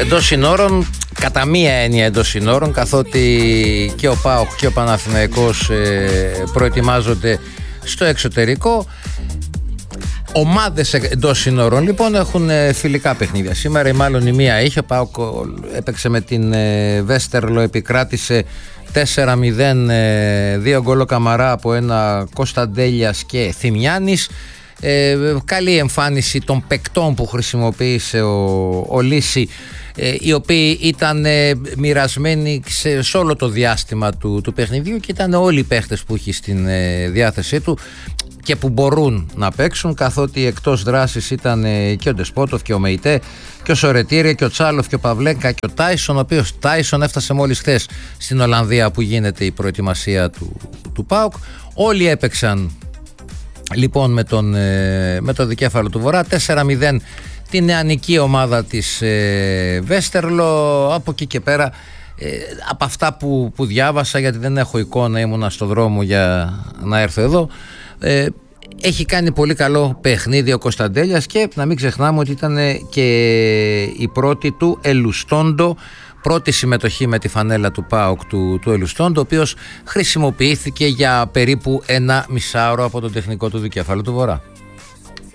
εντός συνόρων, κατά μία έννοια εντός συνόρων, καθότι και ο ΠΑΟΚ και ο Παναθηναϊκός προετοιμάζονται στο εξωτερικό. Ομάδες εντός συνόρων λοιπόν έχουν φιλικά παιχνίδια σήμερα, ή μάλλον η μία είχε. Ο ΠΑΟΚ έπαιξε με την Βέστερλο, επικράτησε 4-0, 2 γκολ ο Καμαρά από ένα Κωνσταντέλιας και Θημιάνης. Καλή εμφάνιση των παικτών που χρησιμοποίησε ο Λύση, οι οποίοι ήταν μοιρασμένοι σε όλο το διάστημα του παιχνιδιού και ήταν όλοι οι παίχτες που έχει στην διάθεσή του και που μπορούν να παίξουν, καθότι εκτός δράσης ήταν και ο Ντεσπότοφ και ο Μεϊτέ και ο Σορετήρια και ο Τσάλοφ και ο Παυλέγκα και ο Τάισον, ο οποίος Τάισον έφτασε μόλις χθες στην Ολλανδία που γίνεται η προετοιμασία του ΠΑΟΚ. Όλοι έπαιξαν λοιπόν με το δικέφαλο του Βορρά. 4-0 την νεανική ομάδα της Βέστερλο. Από εκεί και πέρα, από αυτά που διάβασα, γιατί δεν έχω εικόνα, ήμουνα στο δρόμο για να έρθω εδώ, έχει κάνει πολύ καλό παιχνίδι ο Κωνσταντέλιας και να μην ξεχνάμε ότι ήταν και η πρώτη του Ελουστόντο, πρώτη συμμετοχή με τη φανέλα του ΠΑΟΚ του Ελουστόντο, ο οποίος χρησιμοποιήθηκε για περίπου 1,5 ώρα από τον τεχνικό του δικέφαλο του Βορρά.